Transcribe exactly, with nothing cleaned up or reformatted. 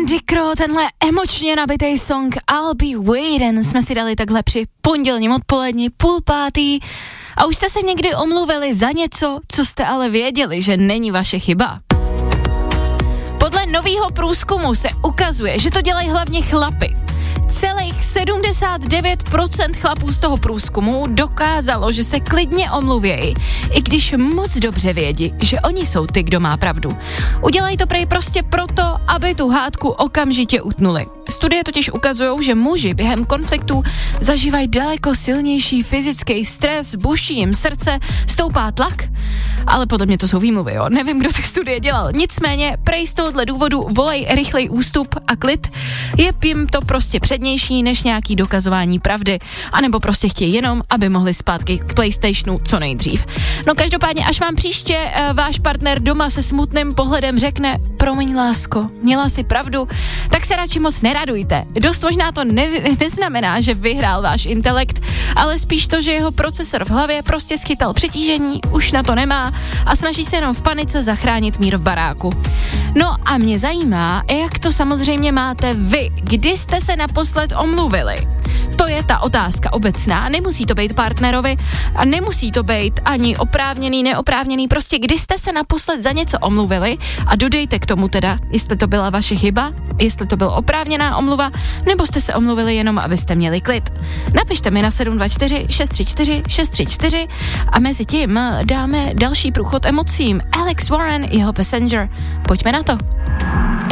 Andy Crow, tenhle emočně nabitej song I'll Be Waiting jsme si dali takhle při pondělním odpoledni, půl pátý. A už jste se někdy omluvili za něco, co jste ale věděli, že není vaše chyba? Podle novýho průzkumu se ukazuje, že to dělají hlavně chlapy. Celých sedmdesát devět procent chlapů z toho průzkumu dokázalo, že se klidně omluvějí, i když moc dobře vědí, že oni jsou ty, kdo má pravdu. Udělají to prej prostě proto, aby tu hádku okamžitě utnuli. Studie totiž ukazují, že muži během konfliktů zažívají daleko silnější fyzický stres, buší jim srdce, stoupá tlak, ale podle mě to jsou výmluvy, jo. Nevím, kdo ty studie dělal. Nicméně prej z tohohle důvodu volej rychlej ústup a klid. Je jim to prostě přednější než nějaký dokazování pravdy, anebo prostě chtějí jenom, aby mohli zpátky k PlayStationu co nejdřív. No každopádně, až vám příště uh, váš partner doma se smutným pohledem řekne: promiň lásko, měla si pravdu, tak se radši moc neradujte. Dost možná to ne- neznamená, že vyhrál váš intelekt, ale spíš to, že jeho procesor v hlavě prostě schytal přetížení, už na to nemá a snaží se jenom v panice zachránit mír v baráku. No a mě zajímá, jak to samozřejmě máte vy, kdy jste se naposled omluvili. To je ta otázka obecná, nemusí to být partnerovi a nemusí to být ani oprávněný, neoprávněný, prostě kdy jste se naposled za něco omluvili a dodejte k tomu teda, jestli to byla vaše chyba, jestli to byla oprávněná omluva, nebo jste se omluvili jenom, abyste měli klid. Napište mi na sedm dva čtyři šest tři čtyři šest tři čtyři a mezi tím dáme další průchod emocím. Alex Warren, jeho Passenger. Pojďme na to.